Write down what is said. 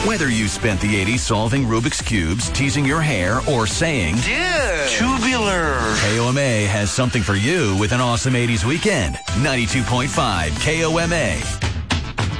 Whether you spent the 80s solving Rubik's Cubes, teasing your hair, or saying, yeah, tubular, KOMA has something for you with an awesome 80s weekend. 92.5 KOMA.